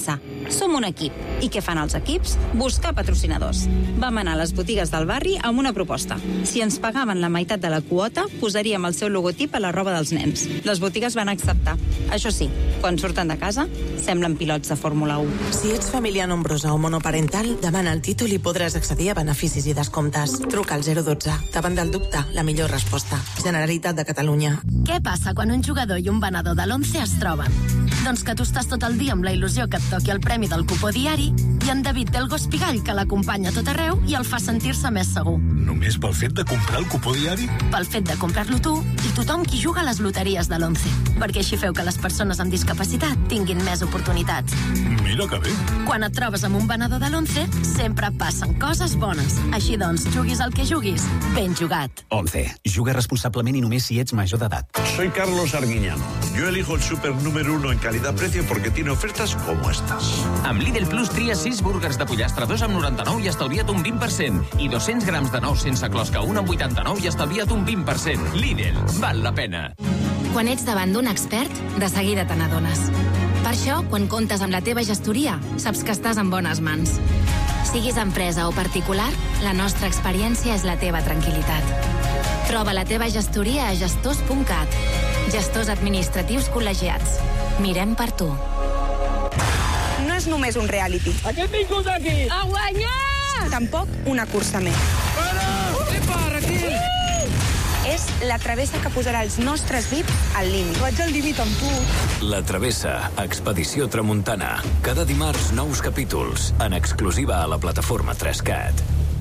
som un equip. I què fan els equips? Buscar patrocinadors. Vam anar a les botigues del barri amb una proposta. Si ens pagaven la meitat de la quota, posaríem el seu logotip a la roba dels nens. Les botigues van acceptar. Això sí, quan surten de casa, semblen pilots de Fórmula u. Si ets família nombrosa o monoparental, demana el títol i podràs accedir a beneficis i descomptes. Truca al zero dotze. Davant del dubte, la millor resposta. Generalitat de Catalunya. Què passa quan un jugador i un venedor de l'Once es troben? Doncs que tu estàs tot el dia amb la il·lusió que et toqui el premi del cupó diari i en David té el gos pigall que l'acompanya a tot arreu i el fa sentir-se més segur. Només pel fet de comprar el cupó diari? Pel fet de comprar-lo tu i tothom qui juga a les loteries de l'Once. Perquè així feu que les persones amb discapacitat tinguin més oportunitats. Mira que bé. Quan et trobes amb un venedor de l'Once, sempre passen coses bones. Així doncs, juguis el que juguis, ben jugat. Once. Juga responsablement i només si ets major d'edat. Soy Carlos Arguiñano. Yo elijo el súper número uno en calidad-precio porque tiene ofertas como estas. Amb Lidl Plus tria sis búrguers de pollastre, dos amb noranta-nou i estalvia't un vint per cent. I dos-cents grams de nous sense closca, un amb vuitanta-nou i estalvia't un vint per cent. Lidl, val la pena. Quan ets davant d'un expert, de seguida te n'adones. Per això, quan comptes amb la teva gestoria, saps que estàs en bones mans. Siguis empresa o particular, la nostra experiència és la teva tranquil·litat. Troba la teva gestoria a gestors punt cat. Gestors administratius col·legiats. Mirem per tu. No és només un reality. A què hem vingut aquí? A guanyar! Tampoc una cursa més. Para! Epa, Raquel! És la travessa que posarà els nostres V I P al límit. Vaig al límit amb tu. La Travessa, Expedició Tramuntana. Cada dimarts, nous capítols, en exclusiva a la plataforma tres cat.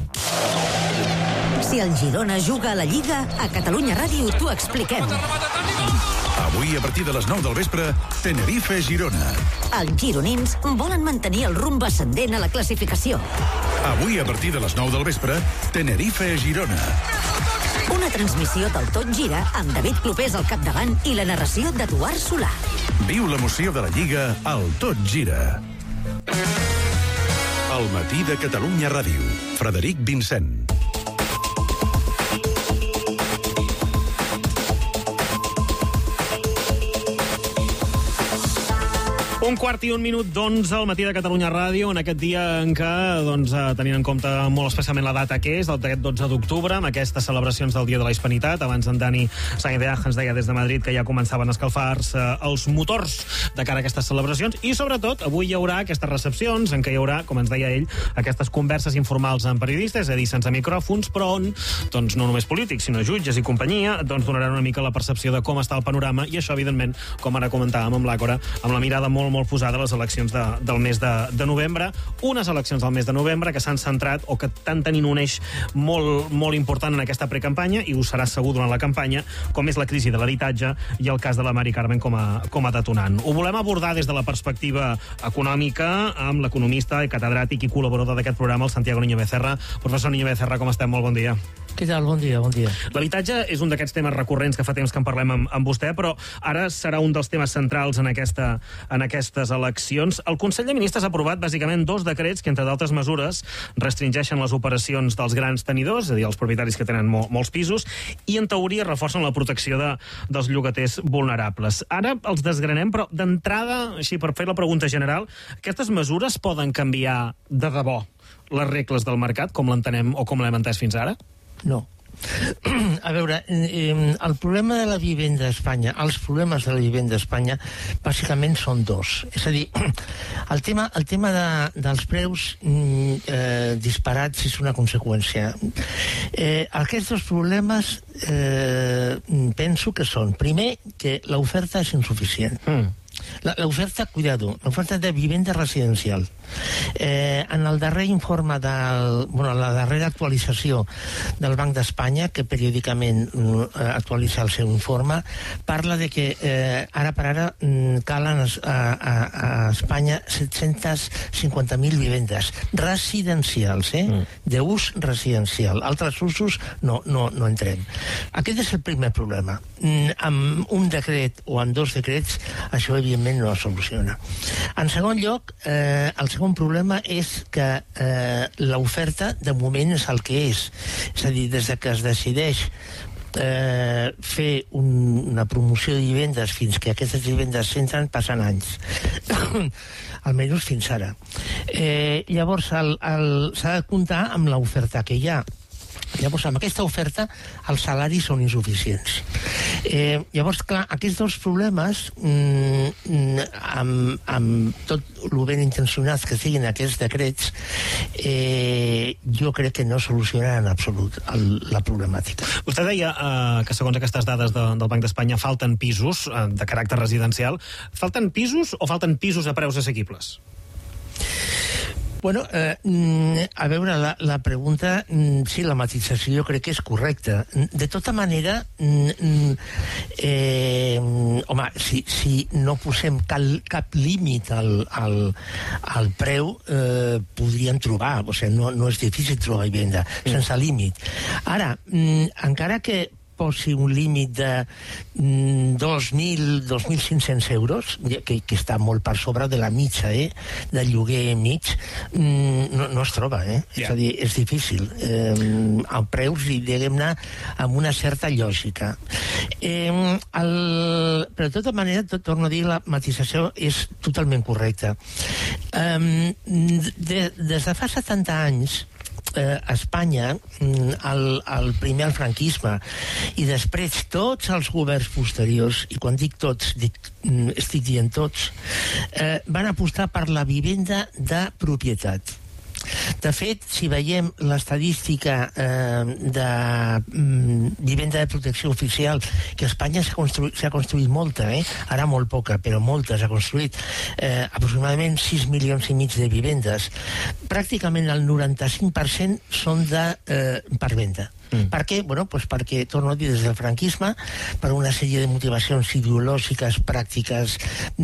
Si el Girona juga a la Lliga, a Catalunya Ràdio t'ho expliquem. Avui, a partir de les nou del vespre, Tenerife-Girona. Els gironins volen mantenir el rumb ascendent a la classificació. Avui, a partir de les nou del vespre, Tenerife-Girona. Una transmissió del Tot Gira amb David Clopés al capdavant i la narració d'Eduard Solà. Viu l'emoció de la Lliga al Tot Gira. El matí de Catalunya Ràdio. Frederic Vincent. Un quart i un minut d'onze al matí de Catalunya Ràdio, en aquest dia en què, doncs, tenint en compte molt especialment la data que és, d'aquest dotze d'octubre, amb aquestes celebracions del Dia de la Hispanitat. Abans en Dani Sainz ens deia des de Madrid que ja començaven a escalfar-se els motors de cara a aquestes celebracions, i sobretot avui hi haurà aquestes recepcions en què hi haurà, com ens deia ell, aquestes converses informals amb periodistes, és a dir, sense micròfons, però on, doncs, no només polítics, sinó jutges i companyia, doncs donaran una mica la percepció de com està el panorama, i això, evidentment, com ara comentàvem amb l'Àcora, amb la mirada molt, molt posada a les eleccions de, del mes de, de novembre, unes eleccions del mes de novembre que s'han centrat o que estan tenint un eix molt, molt important en aquesta precampanya, i ho serà segur durant la campanya, com és la crisi de l'habitatge i el cas de la Mari Carmen com a, com a detonant. Ho volem abordar des de la perspectiva econòmica amb l'economista, catedràtic i col·laborador d'aquest programa, el Santiago Niño Becerra. Professor Niño Becerra, com estem? Molt bon dia. Què tal? Bon dia, bon dia. L'habitatge és un d'aquests temes recurrents que fa temps que en parlem amb, amb vostè, però ara serà un dels temes centrals en, aquesta, en aquestes eleccions. El Consell de Ministres ha aprovat bàsicament dos decrets que, entre d'altres mesures, restringeixen les operacions dels grans tenidors, és a dir, els propietaris que tenen mo molts pisos, i en teoria reforcen la protecció de, dels llogaters vulnerables. Ara els desgranem, però d'entrada, així per fer la pregunta general, aquestes mesures poden canviar de debò les regles del mercat, com l'entenem o com l'hem entès fins ara? No. A veure, eh, el problema de la vivenda a Espanya, els problemes de la vivenda a Espanya, bàsicament són dos. És a dir, el tema, el tema de, dels preus eh, disparats és una conseqüència. Eh, aquests dos problemes eh, penso que són, primer, que l'oferta és insuficient. Mm. L'oferta, cuidado, l'oferta de vivenda residencial. Eh, en el darrer informe, del, bueno, la darrera actualització del Banc d'Espanya, que periòdicament eh, actualitza el seu informe, parla de que eh, ara per ara calen a, a, a Espanya set-cents cinquanta mil vivendes residencials, eh? Mm. d'ús residencial. Altres usos no, no, no entrem. Aquest és el primer problema. Mm, amb un decret o amb dos decrets, això evidentment no es soluciona. En segon lloc, eh, el segon problema és que eh, l'oferta de moment és el que és. És a dir, des que es decideix eh, fer un, una promoció de vivendes fins que aquestes vivendes s'entren passen anys. Almenys fins ara. Eh, llavors, el, el, s'ha de comptar amb l'oferta que hi ha. Llavors, amb aquesta oferta, els salaris són insuficients. Eh, llavors, clar, aquests dos problemes, mm, amb, amb tot el ben intencionats que siguin aquests decrets, eh, jo crec que no solucionaran en absolut el, la problemàtica. Vostè deia eh, que, segons aquestes dades de, del Banc d'Espanya, falten pisos eh, de caràcter residencial. Falten pisos o falten pisos a preus assequibles? Bueno, eh, a veure, la, la pregunta, sí, la matització jo crec que és correcta. De tota manera, eh, home, si, si no posem cal, cap límit al, al, al preu, eh, podríem trobar, o sigui, no, no és difícil trobar vivenda, sense límit. Ara, encara que posi un límit de dos mil, dos mil cinc-cents euros, que, que està molt per sobre de la mitja, eh, del lloguer mig, no, no es troba, eh? Yeah. És a dir, és difícil. Eh, el preus, diguem-ne, amb una certa lògica. Eh, el, però de tota manera, tot, torno a dir, la matització és totalment correcta. Eh, de, des de fa setanta anys, Eh, a Espanya, el, el primer el franquisme i després tots els governs posteriors, i quan dic tots dic, estic dient tots, eh, van apostar per la vivenda de propietat. De fet, si veiem l'estadística eh, de mm, vivenda de protecció oficial, que a Espanya s'ha construït, s'ha construït molta, eh? Ara molt poca, però molta s'ha construït, eh, aproximadament sis milions i mig de vivendes. Pràcticament el noranta-cinc per cent són de, eh, per venda. Mm. Per què? Bueno, pues perquè, torno a dir, des del franquisme, per una sèrie de motivacions ideològiques, pràctiques,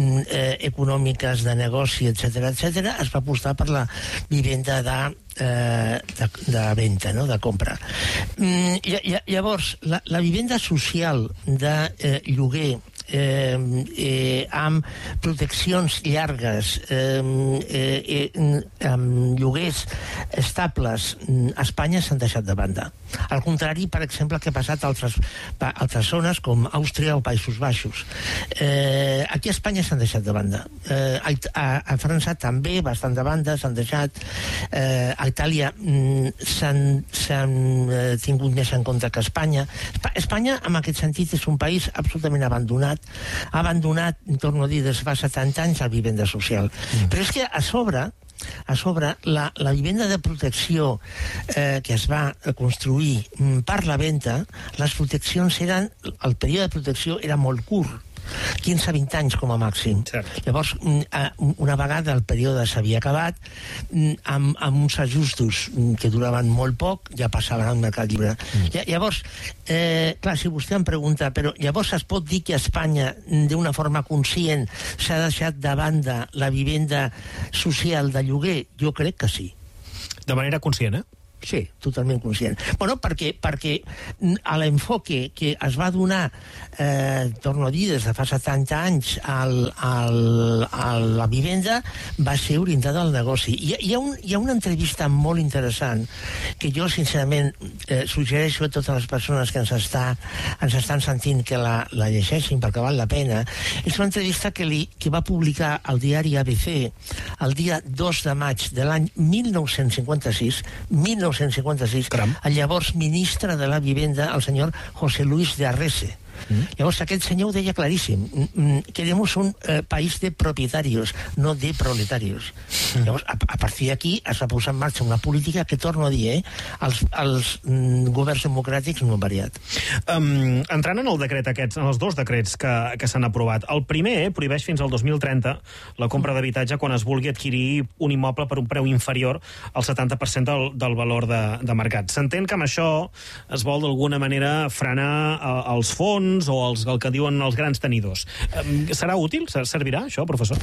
eh, econòmiques, de negoci, etcètera, etcètera, es va apostar per la vivenda de, eh, de, de venda, no?, de compra. Mm, llavors, la, la vivenda social de eh, lloguer Eh, eh, amb proteccions llargues, eh, eh, eh, amb lloguers estables, a Espanya s'han deixat de banda. Al contrari, per exemple, que ha passat a altres, a altres zones com Àustria o Països Baixos. Eh, aquí a Espanya s'han deixat de banda. Eh, a, a França també, bastant de banda, s'han deixat. Eh, a Itàlia mm, s'han, s'han eh, tingut més en compte que Espanya. Espanya, en aquest sentit, és un país absolutament abandonat, ha abandonat, torno a dir, des de fa setanta anys la vivenda social. Mm. Però és que a sobre, a sobre la, la vivenda de protecció eh, que es va construir per la venda, les proteccions eren, el període de protecció era molt curt, quinze a vint anys com a màxim. Cert. Llavors, una vegada el període s'havia acabat, amb, amb uns ajustos que duraven molt poc, ja passaven al mercat lliure. Mm. Llavors, eh, clar, si vostè em pregunta, però llavors es pot dir que a Espanya, d'una forma conscient, s'ha deixat de banda la vivenda social de lloguer? Jo crec que sí. De manera conscient, eh? Sí, totalment conscient. Bueno, perquè, perquè a l'enfoque que es va donar, eh, torno a dir, des de fa setanta anys al, al, a la vivenda, va ser orientada al negoci. Hi ha, hi ha, un, hi ha una entrevista molt interessant que jo, sincerament, eh, suggereixo a totes les persones que ens, està, ens estan sentint que la, la llegeixin perquè val la pena. És una entrevista que, li, que va publicar el diari A B C el dia dos de maig de l'any mil nou-cents cinquanta-sis, mil nou-cents cinquanta-sis, el llavors ministre de la Vivenda, el senyor José Luis de Arrese. Mm. Llavors aquest senyor ho deia claríssim, queremos un eh, país de propietarios, no de proletarios. Mm. Llavors, a, a partir d'aquí es va posar en marxa una política que, torno a dir, eh, els, els mm, governs democràtics no han variat. Um, entrant en el decret aquests, en els dos decrets que, que s'han aprovat, el primer eh, prohibeix fins al dos mil trenta la compra d'habitatge quan es vulgui adquirir un immoble per un preu inferior al setanta per cent del, del valor de, de mercat. S'entén que amb això es vol d'alguna manera frenar uh, els fons o els, el que diuen els grans tenidors. Serà útil? Servirà, això, professor?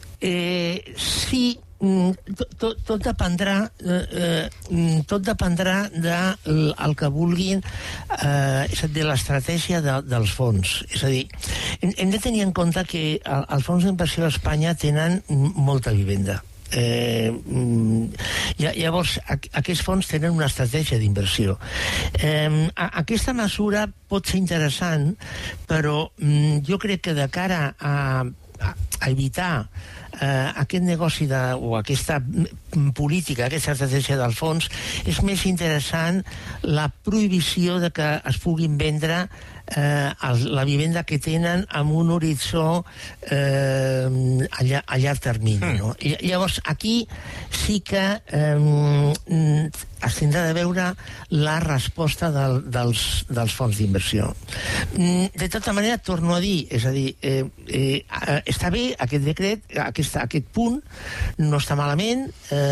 Eh, sí, tot, tot, tot dependrà eh, tot dependrà del de que vulguin, eh, és a dir, l'estratègia de, dels fons. És a dir, hem, hem de tenir en compte que els fons d'inversió a Espanya tenen molta vivenda. Eh, llavors, aquests fons tenen una estratègia d'inversió. Eh, aquesta mesura pot ser interessant, però jo crec que de cara a, a evitar eh, aquest negoci de, o aquesta política, aquesta estratègia del fons, és més interessant la prohibició de que es puguin vendre eh, la vivenda que tenen amb un horitzó eh, a, llar, a llarg termini. No? I, llavors, aquí sí que eh, es tindrà de veure la resposta del, dels, dels fons d'inversió. De tota manera, torno a dir, és a dir, eh, eh, està bé aquest decret, aquest, aquest punt, no està malament,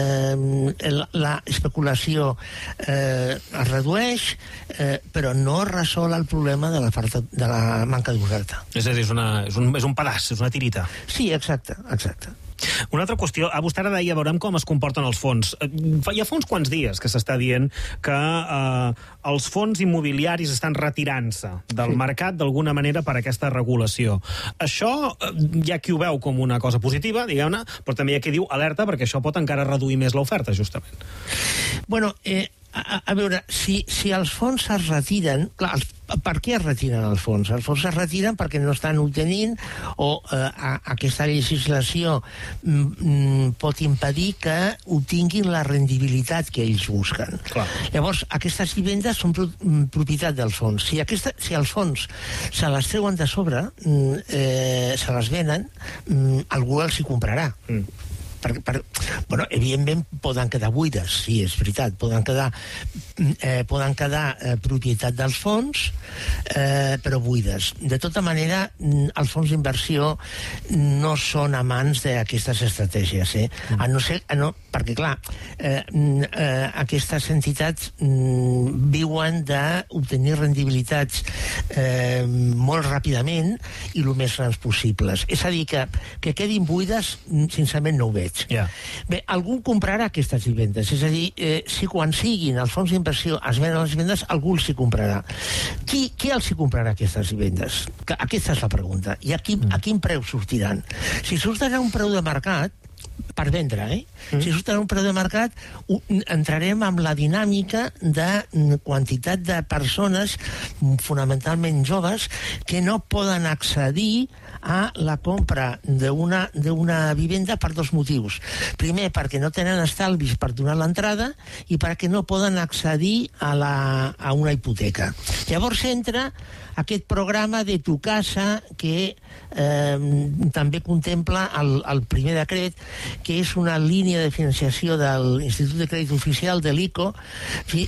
eh, l'especulació eh, es redueix, eh, però no resol el problema de la, farta, de la manca d'oferta. És a dir, és, una, és, un, és un pedaç, és una tirita. Sí, exacte, exacte. Una altra qüestió, a vostè ara deia, veurem com es comporten els fons. Ja fa uns quants dies que s'està dient que eh, els fons immobiliaris estan retirant-se del sí. mercat d'alguna manera per aquesta regulació. Això eh, hi ha qui ho veu com una cosa positiva, diguem-ne, però també hi ha qui diu alerta perquè això pot encara reduir més l'oferta, justament. Bueno, eh, a, a veure, si, si els fons es retiren... Clar, els per què es retiren els fons? Els fons es retiren perquè no estan obtenint o eh, a, aquesta legislació mm, pot impedir que obtinguin la rendibilitat que ells busquen. Clar. Llavors, aquestes vivendes són pro, propietat dels fons. Si, aquesta, si els fons se les treuen de sobre, mm, eh, se les venen, mm, algú els hi comprarà. Mm. Per, per, bueno, evidentment poden quedar buides, sí, és veritat, poden quedar, eh, poden quedar eh, propietat dels fons, eh, però buides. De tota manera, els fons d'inversió no són amants d'aquestes estratègies, eh? Mm. A no ser, a no, perquè, clar, eh, eh, aquestes entitats mm, viuen d'obtenir rendibilitats eh, molt ràpidament i el més grans possibles. És a dir, que, que quedin buides, sincerament no ho veig. Yeah. Bé, algú comprarà aquestes vivendes, és a dir, eh, si quan siguin els fons d'inversió es venen les vivendes, algú els hi comprarà. Qui, qui els hi comprarà aquestes vivendes? Que, aquesta és la pregunta. I a quin, a quin preu sortiran? Si surten a un preu de mercat, per vendre, eh? Mm. Si surten a un preu de mercat, entrarem amb la dinàmica de quantitat de persones, fonamentalment joves, que no poden accedir a la compra d'una d'una vivenda per dos motius. Primer, perquè no tenen estalvis per donar l'entrada i perquè no poden accedir a, la, a una hipoteca. Llavors entra aquest programa de Tu Casa que eh, també contempla el, el primer decret, que és una línia de financiació de l'Institut de Crèdit Oficial, de l'I C O, eh,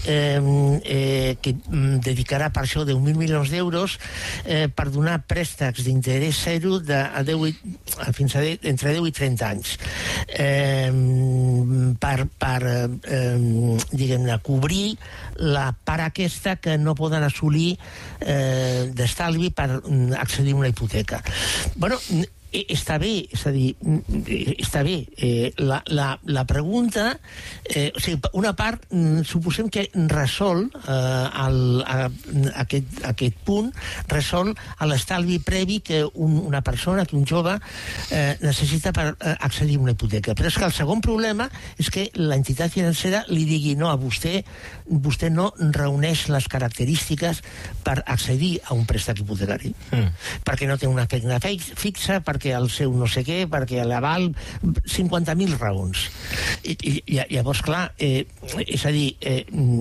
eh, que dedicarà per això deu mil milions d'euros eh, per donar préstecs d'interès zero de, a deu, fins a deu, entre deu i trenta anys. Eh, per, per eh, diguem-ne, cobrir la part aquesta que no poden assolir eh, d'estalvi per accedir a una hipoteca. Bueno, està bé, és a dir, està bé. Eh, la, la, la pregunta, eh, o sigui, una part, suposem que resol eh, el, a, aquest, aquest punt, resol l'estalvi previ que un, una persona, que un jove eh, necessita per eh, accedir a una hipoteca. Però és que el segon problema és que l'entitat financera li digui no, a vostè, vostè no reuneix les característiques per accedir a un préstec hipotecari. Mm. Perquè no té una feina fixa, perquè el seu no sé què, perquè l'aval, cinquanta mil raons. I, i, llavors, clar, eh, és a dir, eh,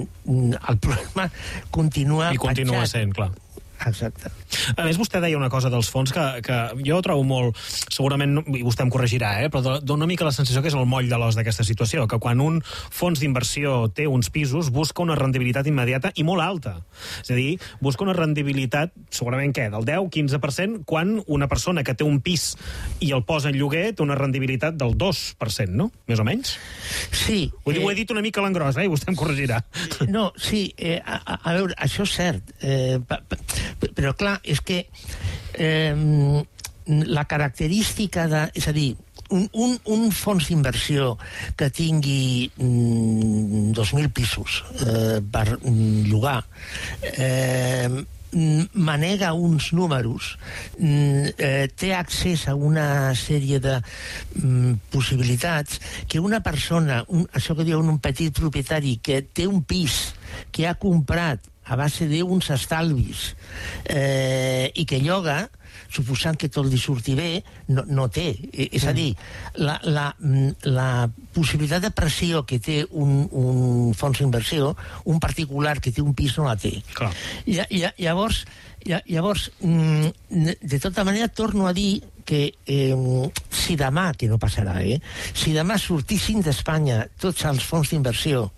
el problema continua... I continua patxat. Sent, clar. Exacte. A més, vostè deia una cosa dels fons que, que jo trobo molt... Segurament, i vostè em corregirà, eh, però dona una mica la sensació que és el moll de l'os d'aquesta situació, que quan un fons d'inversió té uns pisos, busca una rendibilitat immediata i molt alta. És a dir, busca una rendibilitat, segurament, què, del deu a quinze per cent, quan una persona que té un pis i el posa en lloguer té una rendibilitat del dos per cent, no? Més o menys? Sí. Ho, eh... ho he dit una mica a l'engròs, eh, i vostè em corregirà. No, sí, eh, a, a veure, això és cert. Eh, pa, pa, però clar, és que eh, la característica de... És a dir, un, un, un fons d'inversió que tingui mm, dos mil pisos eh, per mm, llogar eh, manega uns números, eh, té accés a una sèrie de mm, possibilitats que una persona, un, això que diuen un petit propietari que té un pis que ha comprat a base d'uns estalvis eh, i que lloga, suposant que tot li surti bé, no, no té. És a dir, la, la, la possibilitat de pressió que té un, un fons d'inversió, un particular que té un pis no la té. Clar. I, i, llavors, llavors, de tota manera, torno a dir que eh, si demà, que no passarà, eh, si demà sortissin d'Espanya tots els fons d'inversió,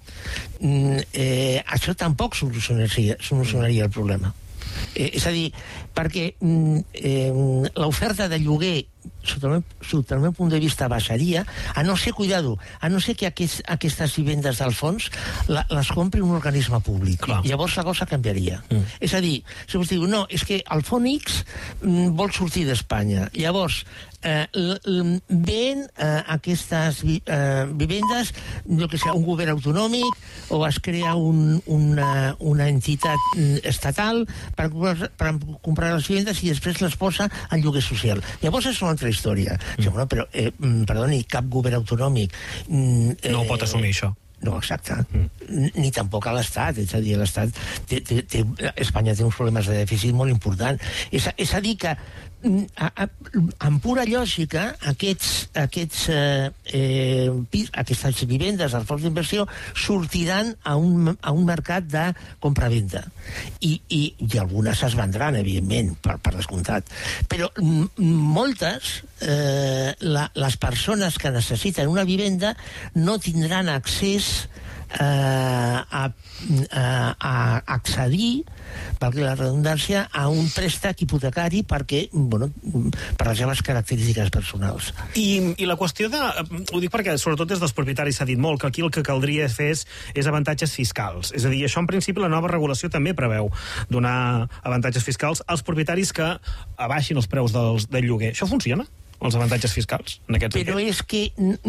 eh, això tampoc solucionaria, solucionaria el problema. Eh, és a dir, perquè eh, l'oferta de lloguer sota el, sota el meu punt de vista baixaria, a no ser, cuidado, a no ser que aquest, aquestes vivendes del fons la, les compri un organisme públic. Clar. Llavors la cosa canviaria. Mm. És a dir, si vostè diu, no, és que el fons X mm, vol sortir d'Espanya. Llavors, eh, ven eh, aquestes vi, eh, vivendes, jo que sé, un govern autonòmic, o es crea un, una, una entitat estatal per, per comprar les vivendes i després les posa en lloguer social. Llavors és una altra història. Mm. Sí, bueno, però, eh, perdoni, cap govern autonòmic... Eh, no ho pot assumir, això. No, exacte. Mm. Ni tampoc a l'Estat. És a dir, l'Estat... Té, té, té, Espanya té uns problemes de dèficit molt importants. És a, és a dir que, a, a, en pura lògica, aquests, aquests, eh, eh, aquestes vivendes del fons d'inversió sortiran a un, a un mercat de compra-venda. I, i, i algunes es vendran, evidentment, per, per descomptat. Però m moltes, eh, la, les persones que necessiten una vivenda no tindran accés eh, a, a, a accedir, perquè la redundància, a un préstec hipotecari perquè, bueno, per les seves característiques personals. I, i la qüestió de... Ho dic perquè, sobretot des dels propietaris, s'ha dit molt que aquí el que caldria fer és, és avantatges fiscals. És a dir, això en principi la nova regulació també preveu donar avantatges fiscals als propietaris que abaixin els preus dels, del lloguer. Això funciona? Els avantatges fiscals? En aquest Però és que,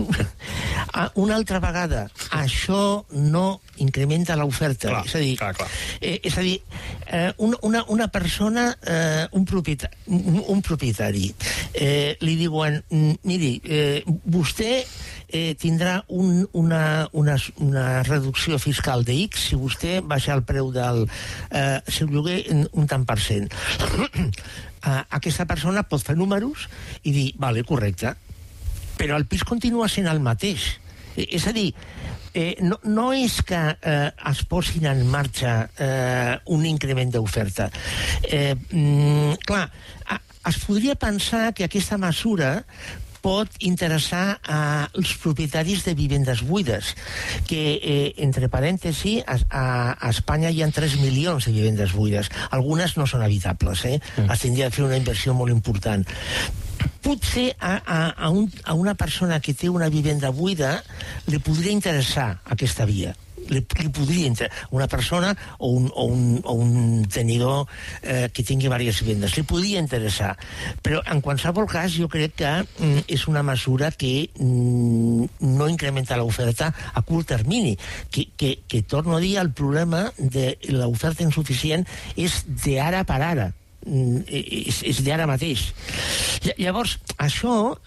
una altra vegada, això no incrementa l'oferta. És a dir, clar, clar. Eh, és a dir eh, una, una persona, eh, un, propietari, un propietari, eh, li diuen, miri, eh, vostè eh, tindrà un, una, una, una reducció fiscal de X si vostè baixa el preu del eh, seu lloguer un tant per cent. Uh, aquesta persona pot fer números i dir, vale, correcte, però el pis continua sent el mateix. Eh, és a dir, eh, no, no és que eh, es posin en marxa eh, un increment d'oferta. Eh, mm, clar, a, es podria pensar que aquesta mesura pot interessar als propietaris de vivendes buides, que, eh, entre parèntesis, a, a, a Espanya hi ha tres milions de vivendes buides. Algunes no són habitables, eh? Mm. Es tindria de fer una inversió molt important. Potser a, a, a, un, a una persona que té una vivenda buida li podria interessar aquesta via. Li, li podria entrar una persona o un, o un, o un tenidor eh, que tingui diverses vivendes, li podria interessar, però en qualsevol cas jo crec que mm, és una mesura que mm, no incrementa l'oferta a curt termini, que, que, que torno a dir, el problema de l'oferta insuficient és d'ara per ara. És, és d'ara mateix. Llavors, això